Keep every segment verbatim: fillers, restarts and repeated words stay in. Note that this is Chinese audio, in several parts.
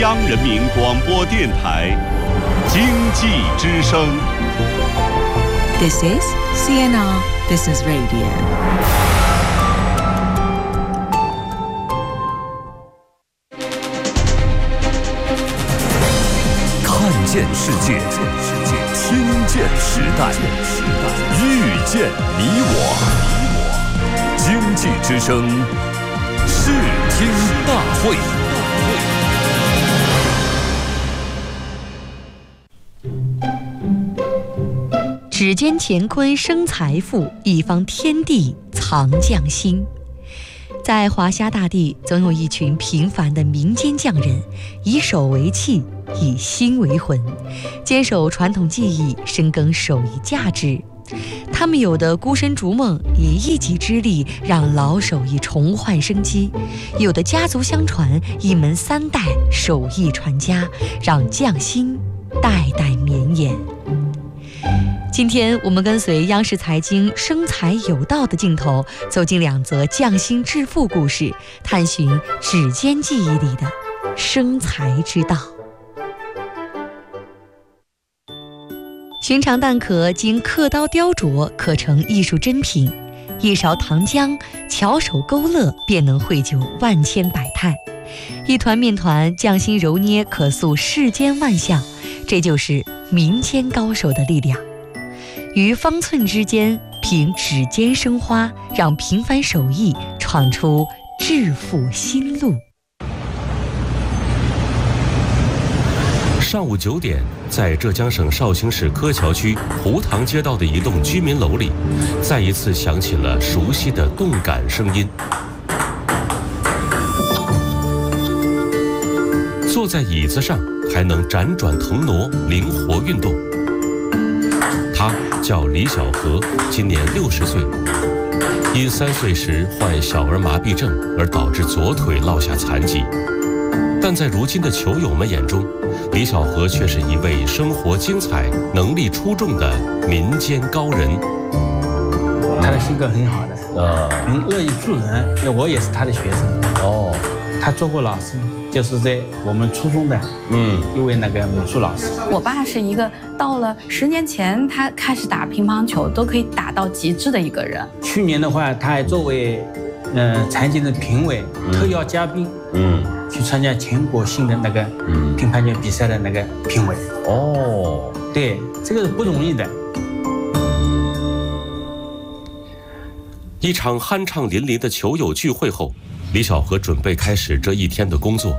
央人民广播电台经济之声。 This is C N R Business Radio。 看见世界，听见时代，遇见你我。经济之声，视听大会。 指尖乾坤生财富，一方天地藏匠心。在华夏大地，总有一群平凡的民间匠人，以手为器，以心为魂，坚守传统技艺，深耕手艺价值。他们有的孤身逐梦，以一己之力让老手艺重焕生机；有的家族相传，一门三代手艺传家，让匠心代代绵延。今天我们跟随央视财经生财有道的镜头，走进两则匠心致富故事，探寻指尖技艺里的生财之道。寻常蛋壳经刻刀雕琢，刻成艺术珍品。一勺糖浆，巧手勾勒，便能绘就万千百态。一团面团，匠心揉捏，可塑世间万象。这就是民间高手的力量。于方寸之间，凭指尖生花，让平凡手艺闯出致富新路。 上午九点，在浙江省绍兴市柯桥区湖塘街道的一栋居民楼里，再一次响起了熟悉的动感声音。坐在椅子上还能辗转腾挪，灵活运动。他叫李小河，今年六十岁，因三岁时患小儿麻痹症而导致左腿落下残疾。但在如今的球友们眼中，李小河却是一位生活精彩、能力出众的民间高人。 他的性格很好的，呃，很乐意助人，因为我也是他的学生。哦，他做过老师，就是在我们初中的，嗯，一位那个美术老师。 我爸是一个到了十年前他开始打乒乓球都可以打到极致的一个人。 去年的话，他还作为呃财经的评委、特邀嘉宾，嗯。去参加全国性的那个乒乓球比赛的那个评委。哦，对，这个是不容易的。 一场酣畅淋漓的球友聚会后，李小河准备开始这一天的工作。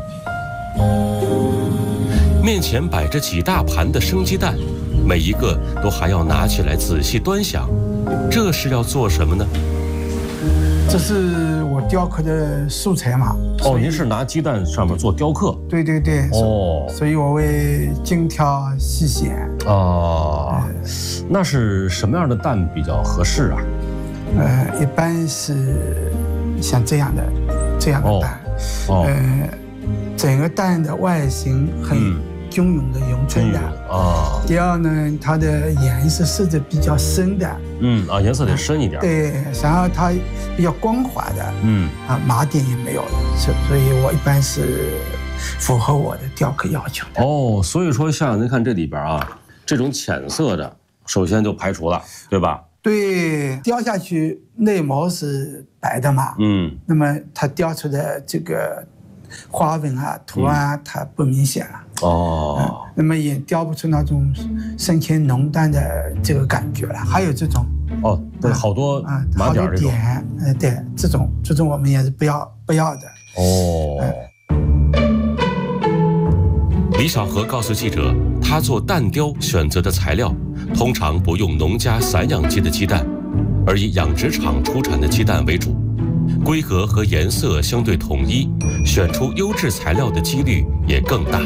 面前摆着几大盘的生鸡蛋，每一个都还要拿起来仔细端详。这是要做什么呢？ 这是我雕刻的素材嘛。 哦，您是拿鸡蛋上面做雕刻？ 对对对。哦，所以我会精挑细选。 哦，那是什么样的蛋比较合适啊？ 呃，一般是像这样的，这样的蛋。哦。呃，整个蛋的外形很均匀的咏春的。啊。第二呢，它的颜色色泽比较深的。 嗯啊，颜色得深一点。 对，然后它比较光滑的。嗯啊，麻点也没有的，所所以我一般是符合我的雕刻要求的。 哦，所以说像您看这里边啊，这种浅色的，首先就排除了，对吧？ 对，雕下去内毛是白的嘛。嗯，那么它雕出的这个花纹啊、图案啊，嗯、它不明显了。哦、嗯，那么也雕不出那种深浅浓淡的这个感觉了。还有这种哦，对，好多啊，马点这种， 呃，对，这种这种我们也是不要不要的。哦。 嗯、李小河告诉记者，他做蛋雕选择的材料通常不用农家散养鸡的鸡蛋，而以养殖场出产的鸡蛋为主。规格和颜色相对统一，选出优质材料的几率也更大。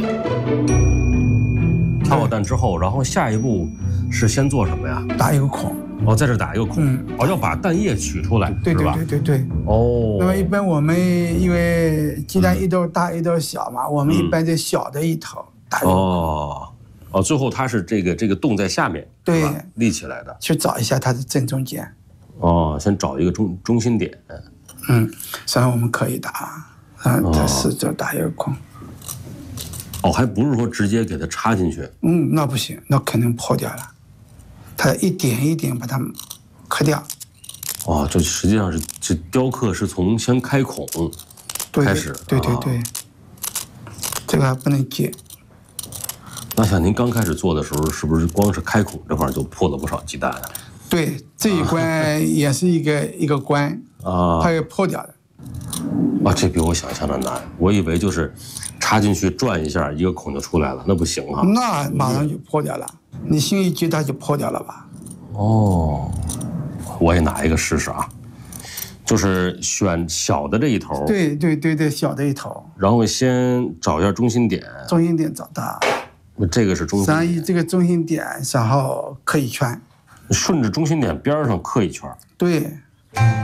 挑好蛋之后，然后下一步是先做什么呀？ 打一个孔。 哦，在这打一个孔。嗯。哦，要把蛋液取出来， 对对对对对。哦。那么一般我们因为鸡蛋一头大一头小嘛，我们一般在小的一头打一个孔。 哦。哦，最后它是这个这个洞在下面， 对， 立起来的。 去找一下它的正中间。 哦，先找一个中中心点。 嗯，然后我们可以打，嗯，在四周打一个孔。 哦，还不是说直接给它插进去？ 嗯，那不行，那肯定破掉了。它一点一点把它刻掉。 哦，这实际上是这雕刻是从先开孔开始。 对对对，啊、这个还不能接。 那像您刚开始做的时候，是不是光是开孔这块就破了不少鸡蛋啊？ 对，这一关也是一个、啊、一个关啊，它也破掉了。 啊，这比我想象的难。我以为就是插进去转一下，一个孔就出来了，那不行啊。 那马上就破掉了，你心一急它就破掉了吧？ 哦，我也拿一个试试啊。就是选小的这一头。 对对对对，小的一头。 然后先找一下中心点。 中心点找到。 那这个是中心点。 然后以这个中心点，然后刻一圈。 顺着中心点边上刻一圈。 对。